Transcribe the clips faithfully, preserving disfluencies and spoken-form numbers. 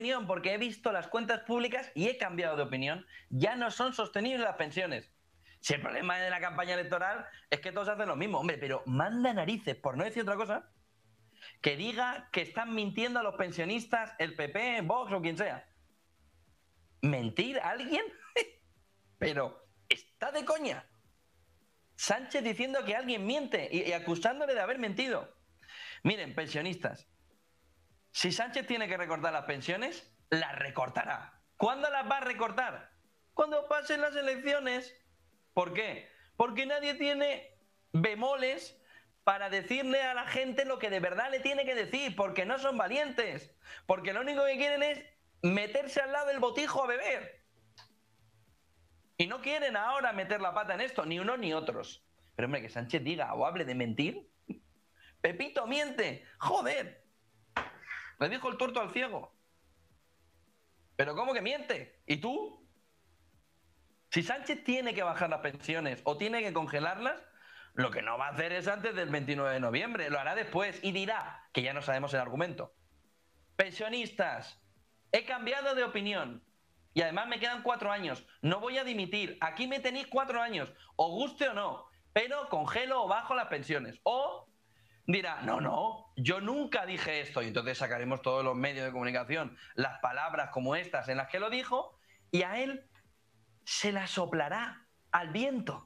opinión porque he visto las cuentas públicas y he cambiado de opinión. Ya no son sostenibles las pensiones. Si el problema de la campaña electoral es que todos hacen lo mismo, hombre, pero manda narices, por no decir otra cosa, que diga que están mintiendo a los pensionistas, el P P, Vox o quien sea. ¿Mentir a alguien? Pero está de coña. Sánchez diciendo que alguien miente y, y acusándole de haber mentido. Miren, pensionistas, si Sánchez tiene que recortar las pensiones, las recortará. ¿Cuándo las va a recortar? Cuando pasen las elecciones. ¿Por qué? Porque nadie tiene bemoles para decirle a la gente lo que de verdad le tiene que decir, porque no son valientes, porque lo único que quieren es meterse al lado del botijo a beber. Y no quieren ahora meter la pata en esto, ni uno ni otros. Pero hombre, que Sánchez diga o hable de mentir. Pepito miente, joder. Le dijo el tuerto al ciego. ¿Pero cómo que miente? ¿Y tú? Si Sánchez tiene que bajar las pensiones o tiene que congelarlas, lo que no va a hacer es antes del veintinueve de noviembre, lo hará después y dirá, que ya no sabemos el argumento. Pensionistas, he cambiado de opinión y además me quedan cuatro años, no voy a dimitir, aquí me tenéis cuatro años, os guste o no, pero congelo o bajo las pensiones. O dirá, no, no, yo nunca dije esto, y entonces sacaremos todos los medios de comunicación las palabras como estas en las que lo dijo, y a él se la soplará al viento.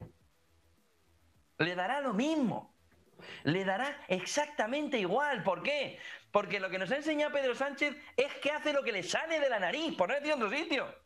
Le dará lo mismo. Le dará exactamente igual. ¿Por qué? Porque lo que nos ha enseñado Pedro Sánchez es que hace lo que le sale de la nariz, por no decir otro sitio.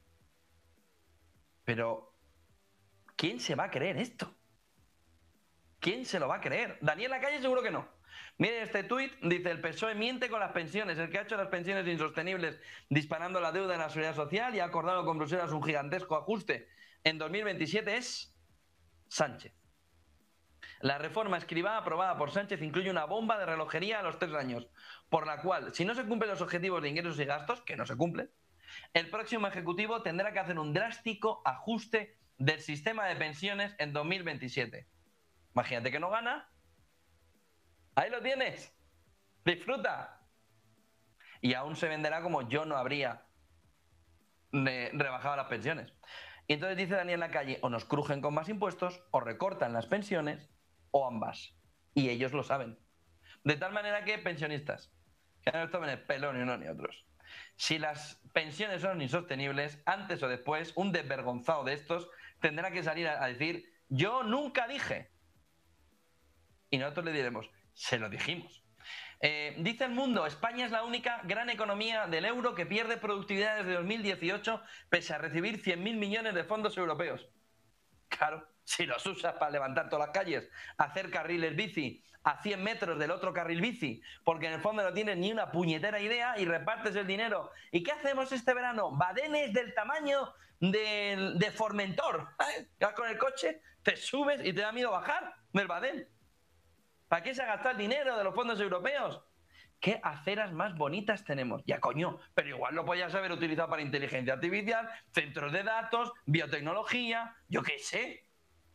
Pero, ¿quién se va a creer esto? ¿Quién se lo va a creer? Daniel Lacalle seguro que no. Miren este tuit, dice, el P S O E miente con las pensiones, el que ha hecho las pensiones insostenibles disparando la deuda en la seguridad social y ha acordado con Bruselas un gigantesco ajuste en dos mil veintisiete es Sánchez. La reforma escribá aprobada por Sánchez incluye una bomba de relojería a los tres años, por la cual, si no se cumplen los objetivos de ingresos y gastos, que no se cumplen, el próximo Ejecutivo tendrá que hacer un drástico ajuste del sistema de pensiones en dos mil veintisiete. Imagínate que no gana. Ahí lo tienes. Disfruta. Y aún se venderá como yo no habría rebajado las pensiones. Y entonces dice Daniel Lacalle, o nos crujen con más impuestos, o recortan las pensiones, o ambas. Y ellos lo saben. De tal manera que, pensionistas, que no les tomen el pelo ni uno ni otros. Si las pensiones son insostenibles, antes o después, un desvergonzado de estos tendrá que salir a decir, yo nunca dije. Y nosotros le diremos, se lo dijimos. Eh, dice El Mundo, España es la única gran economía del euro que pierde productividad desde dos mil dieciocho pese a recibir cien mil millones de fondos europeos. Claro, si los usas para levantar todas las calles, hacer carriles bici a cien metros del otro carril bici, porque en el fondo no tienes ni una puñetera idea y repartes el dinero. ¿Y qué hacemos este verano? Badenes del tamaño de, de Formentor. ¿Eh? Vas con el coche, te subes y te da miedo bajar del badén. ¿Para qué se ha gastado el dinero de los fondos europeos? ¿Qué aceras más bonitas tenemos? Ya, coño, pero igual lo podías haber utilizado para inteligencia artificial, centros de datos, biotecnología, yo qué sé.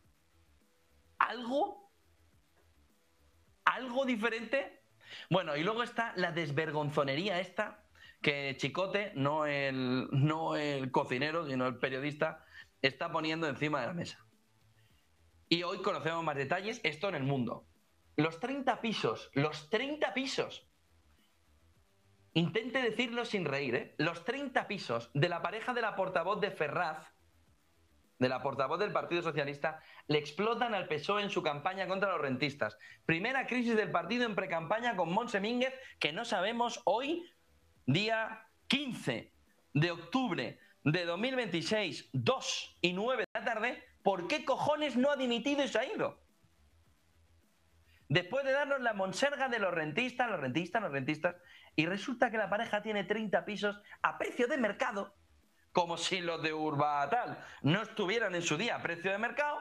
¿Algo? ¿Algo diferente? Bueno, y luego está la desvergonzonería esta, que Chicote, no el, no el cocinero, sino el periodista, está poniendo encima de la mesa. Y hoy conocemos más detalles, esto en El Mundo. Los treinta pisos, los treinta pisos. Intente decirlo sin reír, ¿eh? Los treinta pisos de la pareja de la portavoz de Ferraz, de la portavoz del Partido Socialista, le explotan al P S O E en su campaña contra los rentistas. Primera crisis del partido en precampaña con Montse Mínguez, que no sabemos hoy, día quince de octubre de dos mil veintiséis, dos y nueve de la tarde, ¿por qué cojones no ha dimitido y se ha ido? Después de darnos la monserga de los rentistas, los rentistas, los rentistas, y resulta que la pareja tiene treinta pisos a precio de mercado, como si los de Urbatal no estuvieran en su día a precio de mercado.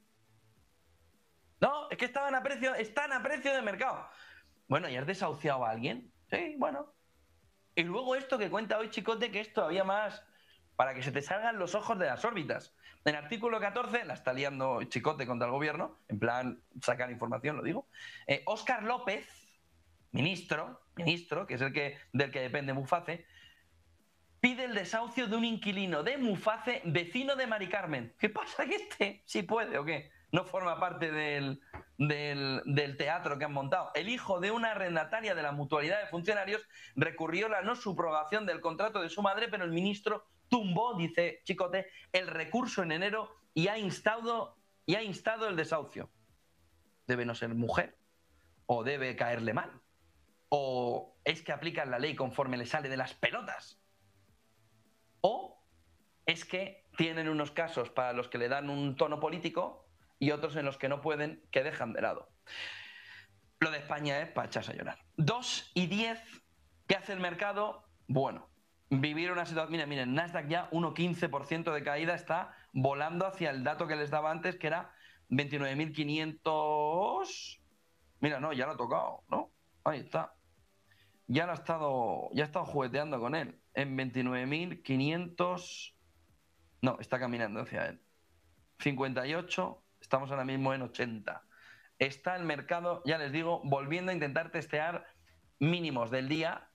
No, es que estaban a precio, están a precio de mercado. Bueno, ¿y has desahuciado a alguien? Sí, bueno. Y luego esto que cuenta hoy Chicote, que es todavía más para que se te salgan los ojos de las órbitas. En el artículo catorce, la está liando Chicote contra el gobierno, en plan sacar información, lo digo. Eh, Óscar López, ministro, ministro, que es el que del que depende Muface, pide el desahucio de un inquilino de Muface, vecino de Mari Carmen. ¿Qué pasa? ¿Que este sí puede o qué? No forma parte del, del, del teatro que han montado. El hijo de una arrendataria de la Mutualidad de Funcionarios recurrió la no subrogación del contrato de su madre, pero el ministro tumbó, dice Chicote, el recurso en enero y ha instado, y ha instado el desahucio. Debe no ser mujer, o debe caerle mal, o es que aplican la ley conforme le sale de las pelotas, o es que tienen unos casos para los que le dan un tono político y otros en los que no pueden, que dejan de lado. Lo de España es para echarse a llorar. dos y diez, ¿qué hace el mercado? Bueno, vivir una situación... Miren, miren, Nasdaq ya uno coma quince por ciento de caída, está volando hacia el dato que les daba antes, que era veintinueve mil quinientos... Mira, no, ya lo ha tocado, ¿no? Ahí está. Ya lo ha estado, ya ha estado jugueteando con él. En veintinueve mil quinientos... No, está caminando hacia él. cincuenta y ocho, estamos ahora mismo en ochenta. Está el mercado, ya les digo, volviendo a intentar testear mínimos del día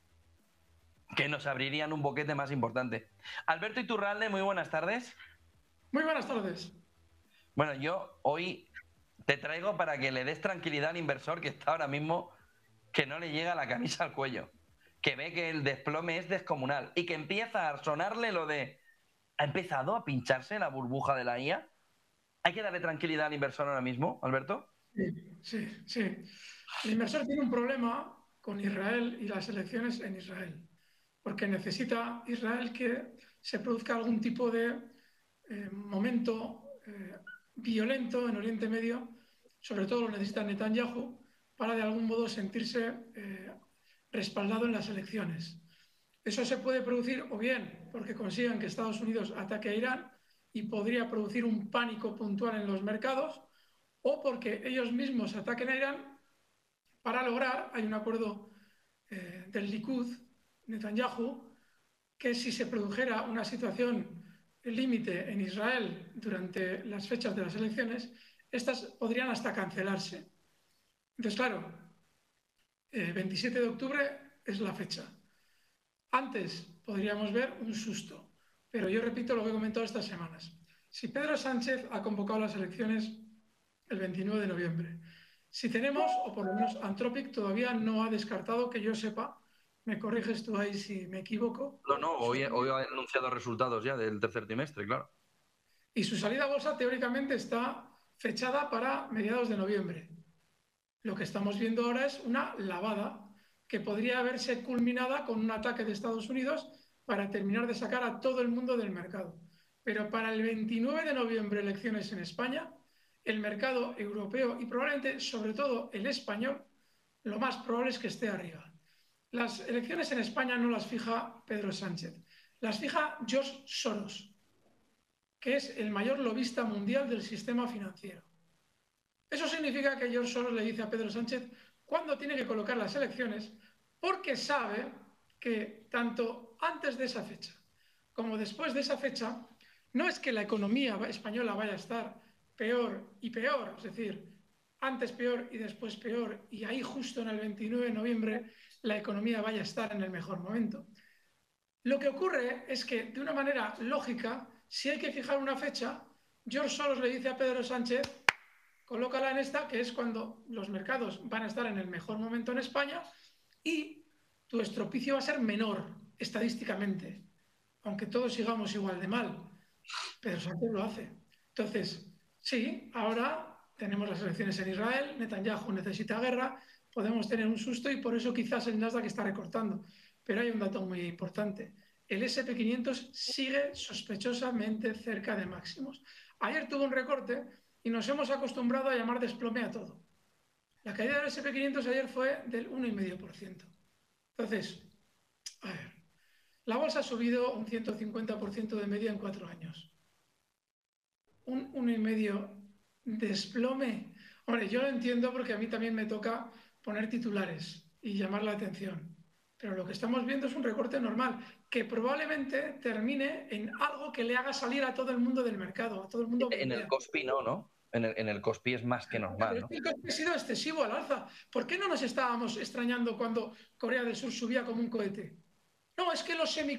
que nos abrirían un boquete más importante. Alberto Iturralde, muy buenas tardes. Muy buenas tardes. Bueno, yo hoy te traigo para que le des tranquilidad al inversor que está ahora mismo, que no le llega la camisa al cuello, que ve que el desplome es descomunal y que empieza a sonarle lo de ¿ha empezado a pincharse la burbuja de la I A? ¿Hay que darle tranquilidad al inversor ahora mismo, Alberto? Sí, sí, sí. El inversor tiene un problema con Israel y las elecciones en Israel, porque necesita Israel que se produzca algún tipo de eh, momento eh, violento en Oriente Medio, sobre todo lo necesita Netanyahu, para de algún modo sentirse eh, respaldado en las elecciones. Eso se puede producir o bien porque consigan que Estados Unidos ataque a Irán y podría producir un pánico puntual en los mercados, o porque ellos mismos ataquen a Irán para lograr, hay un acuerdo eh, del Likud, Netanyahu, que si se produjera una situación límite en Israel durante las fechas de las elecciones, estas podrían hasta cancelarse. Entonces, claro, eh, veintisiete de octubre es la fecha. Antes podríamos ver un susto, pero yo repito lo que he comentado estas semanas. Si Pedro Sánchez ha convocado las elecciones el veintinueve de noviembre, si tenemos, o por lo menos Anthropic todavía no ha descartado, que yo sepa, me corriges tú ahí si me equivoco. No, no, hoy, hoy ha anunciado resultados ya del tercer trimestre, claro. Y su salida a bolsa teóricamente está fechada para mediados de noviembre. Lo que estamos viendo ahora es una lavada que podría haberse culminada con un ataque de Estados Unidos para terminar de sacar a todo el mundo del mercado. Pero para el veintinueve de noviembre, elecciones en España, el mercado europeo y probablemente, sobre todo, el español, lo más probable es que esté arriba. Las elecciones en España no las fija Pedro Sánchez, las fija George Soros, que es el mayor lobista mundial del sistema financiero. Eso significa que George Soros le dice a Pedro Sánchez cuándo tiene que colocar las elecciones, porque sabe que tanto antes de esa fecha como después de esa fecha, no es que la economía española vaya a estar peor y peor, es decir, antes peor y después peor, y ahí justo en el veintinueve de noviembre la economía vaya a estar en el mejor momento. Lo que ocurre es que, de una manera lógica, si hay que fijar una fecha, George Soros le dice a Pedro Sánchez, colócala en esta, que es cuando los mercados van a estar en el mejor momento en España y tu estropicio va a ser menor estadísticamente, aunque todos sigamos igual de mal. Pedro Sánchez lo hace. Entonces, sí, ahora tenemos las elecciones en Israel, Netanyahu necesita guerra, podemos tener un susto y por eso quizás el Nasdaq está recortando. Pero hay un dato muy importante. El ese and pe quinientos sigue sospechosamente cerca de máximos. Ayer tuvo un recorte y nos hemos acostumbrado a llamar desplome a todo. La caída del ese and pe quinientos ayer fue del uno coma cinco por ciento. Entonces, a ver, la bolsa ha subido un ciento cincuenta por ciento de media en cuatro años. Un uno coma cinco desplome. Hombre, yo lo entiendo porque a mí también me toca poner titulares y llamar la atención. Pero lo que estamos viendo es un recorte normal, que probablemente termine en algo que le haga salir a todo el mundo del mercado, a todo el mundo. En el Kospi no, ¿no? En el, en el Kospi es más que normal, ¿no? El Kospi ha sido excesivo al alza. ¿Por qué no nos estábamos extrañando cuando Corea del Sur subía como un cohete? No, es que los, semi,